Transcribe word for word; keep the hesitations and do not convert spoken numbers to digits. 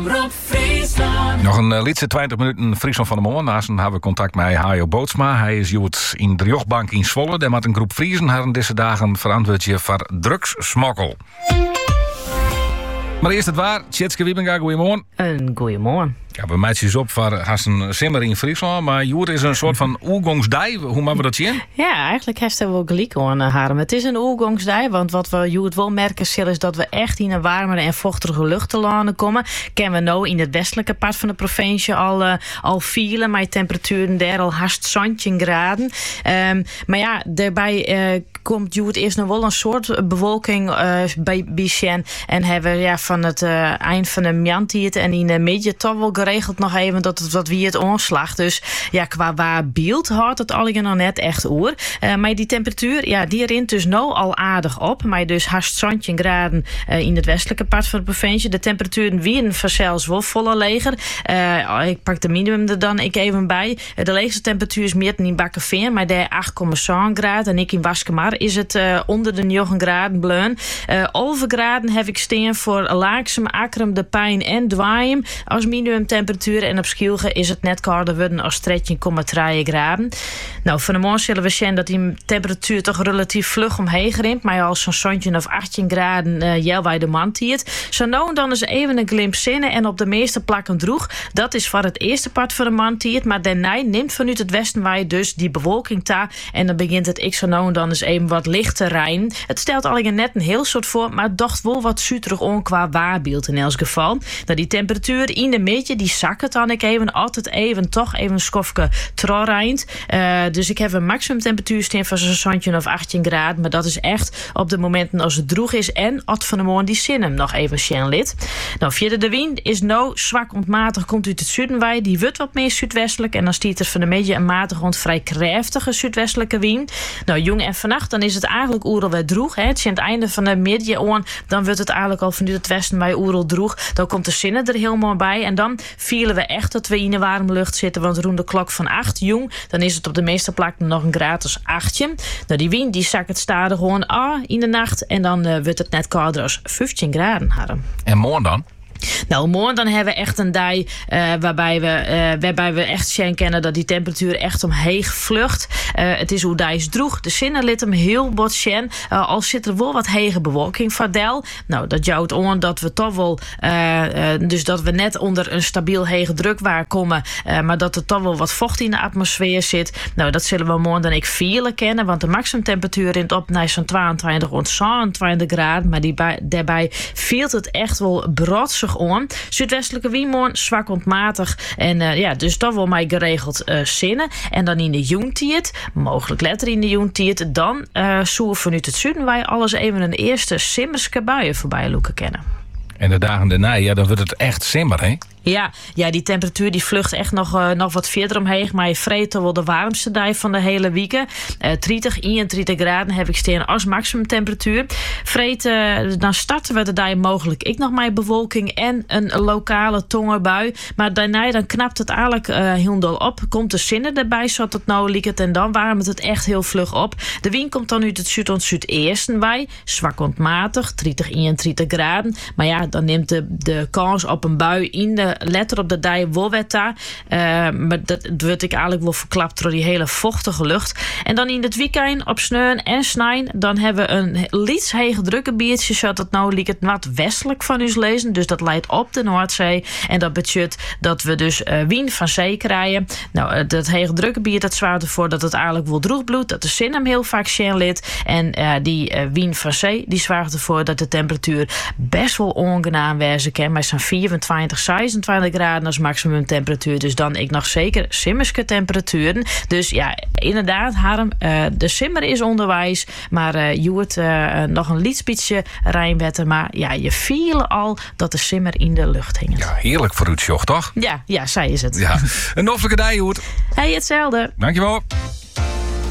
Omroep Friesland. Nog een uh, liedje twintig minuten Friesland van de Morgen. Naast hebben we contact met Hajo Bootsma. Hij is jood in de jochtbank in Zwolle. Daar met een groep Friesen hebben deze dagen verantwoordje voor drugssmokkel. Maar eerst het waar. Tjitske Wiebenga, goeiemorgen. Een goeiemorgen. Ja, we maken eens op voor Hassen Simmer in Friesland. Maar Joer is een soort van oergangsdij. Hoe maken we dat zien? Ja, eigenlijk heeft hij wel gelijk aan, Harm. Het is een oergangsdij, want wat we Joer wel merken zullen is dat we echt in een warmere en vochtige lucht te landen komen. Kennen we nou in het westelijke part van de provincie al, uh, al vielen, met temperaturen daar al haast zestien graden. Um, maar ja, daarbij uh, komt Joer eerst nog wel een soort bewolking uh, bij Bichen. En hebben we ja, van het uh, eind van de maand en in de midden toch wel geregeld nog even dat het wat wie het omslag. Dus ja, qua waar beeld houdt het allemaal nog net echt oer. Uh, maar die temperatuur, ja, die rint dus nou al aardig op. Maar dus haast zestien graden uh, in het westelijke part van de provincie. De temperaturen wieren vanzelfs wel volle leger. Uh, ik pak de minimum er dan ik even bij. Uh, de leegste temperatuur is meer dan in Bakkenveer, maar daar acht komma zeven graden. En ik in Waskemar is het uh, onder de negen graden bleun. Uh, Overgraden heb ik steen voor Laaksem, Akkerum, De Pijn en Dwaaiem. Als minimumtemperatuur en op Schielge is het net kouder worden als dertien komma drie graden. Nou, van de morgen zullen we zien dat die temperatuur toch relatief vlug omheen rint. Maar als zo'n zestien of achttien graden uh, jel wij de man tiert. Zo nou en dan is even een glimp zinnen en op de meeste plakken droeg. Dat is voor het eerste part van de man tiert. Maar daarna neemt vanuit het westen wij dus die bewolking ta. En dan begint het ik zo nou en dan eens even wat lichte rijn. Het stelt alleen net een heel soort voor, maar het dacht wel wat zuterig on qua waarbeeld in elk geval. Nou, die temperatuur in de midden, die zakken dan ik even altijd even toch even een schofke trorrijnd. Uh, dus ik heb een maximum temperatuur staan van zo'n zestien of achttien graden. Maar dat is echt op de momenten als het droeg is en at van de morgen die zin hem nog even sjen lid. Nou, vierde de wind is nou zwak ontmatig, komt uit het zuiden wij. Die wordt wat meer zuidwestelijk en dan stiet er van de midden een matig rond vrij krachtige zuidwestelijke wind. Nou, jong en vannacht dan is het eigenlijk oerel weer droeg. Hè. Het is aan het einde van de midden on, dan wordt het eigenlijk al vanuit het westen bij oerel droeg. Dan komt de zinnen er helemaal bij en dan vielen we echt dat we in de warme lucht zitten, want rond de klok van acht jong, dan is het op de meeste plakken nog een gratis achtje. Nou, die wind die zakt het stadig gewoon ah in de nacht en dan uh, wordt het net kouder als vijftien graden hadden. En morgen dan? Nou, morgen dan hebben we echt een dag uh, waarbij, we, uh, waarbij we echt zien kennen dat die temperatuur echt omheen vlucht. Uh, het is hoe dijs droeg. De zinnen liet hem heel bot zien. Uh, al zit er wel wat hege bewolking van del. Nou, dat jouwt on dat we toch wel, uh, uh, dus dat we net onder een stabiel hege druk waar komen, uh, maar dat er toch wel wat vocht in de atmosfeer zit. Nou, dat zullen we morgen dan ik vielen kennen, want de maximumtemperatuur rint op naar zo'n tweeëntwintig rond zevenentwintig graden, maar die bij, daarbij viel het echt wel brodsig on. Zuidwestelijke wind zwak ontmatig en uh, ja, dus dat wel mij geregeld uh, zinnen. En dan in de joentiert, mogelijk letter in de joentiert, dan uh, zoeken vanuit het zuiden wij alles even een eerste simmerske buien voorbij loeken kennen. En de dagen daarna, ja, dan wordt het echt simmer, hè? Ja, ja, die temperatuur die vlucht echt nog, uh, nog wat verder omheen. Maar je vreet toch wel de warmste dag van de hele week. Uh, dertig, eenentwintig graden heb ik staan als maximumtemperatuur. Vreet, uh, dan starten we de dag mogelijk ik nog maar bewolking en een lokale tongerbui. Maar daarna dan knapt het eigenlijk uh, heel dol op. Komt de zinnen erbij, zodat het nou liekt. En dan warmt het echt heel vlug op. De wind komt dan uit het zuid- en zuideersten bij. Zwak ontmatig, dertig, eenentwintig graden. Maar ja, dan neemt de, de kans op een bui in de letter op de dij wolwetta. Uh, maar dat wordt ik eigenlijk wel verklapt door die hele vochtige lucht. En dan in het weekend op sneeuwen en snijn, dan hebben we een liets hege drukke biertje, zodat het nou liekt het wat westelijk van ons lezen. Dus dat leidt op de Noordzee. En dat betekent dat we dus uh, wind van zee krijgen. Nou, uh, dat hege drukke bier, dat zwaart ervoor dat het eigenlijk wel droeg bloedt, dat de zin hem heel vaak zien lid. En uh, die uh, wind van zee, die zwaart ervoor dat de temperatuur best wel ongenaam wezen kan. Maar zo'n vierentwintig, zesentwintig graden als maximumtemperatuur. Dus dan ik nog zeker simmerske temperaturen. Dus ja, inderdaad, Harm, uh, de simmer is onderwijs. Maar uh, je hoort uh, nog een liedspietje rijnwetten. Maar ja, je viel al dat de simmer in de lucht hing. Ja, heerlijk voor Ruud, toch? Ja, ja, zij is het. Ja, een noffelijke dag, Joert. Hey, hetzelfde. Dankjewel.